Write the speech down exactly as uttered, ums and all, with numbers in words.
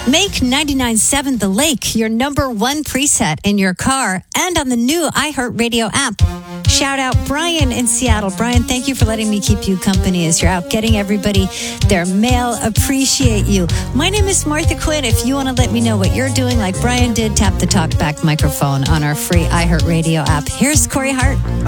Make ninety-nine point seven The Lake your number one preset in your car and on the new iHeartRadio app. Shout out Brian in Seattle. Brian, thank you for letting me keep you company as you're out getting everybody their mail. Appreciate you. My name is Martha Quinn. If you want to let me know what you're doing like Brian did, tap the talkback microphone on our free iHeartRadio app. Here's Corey Hart.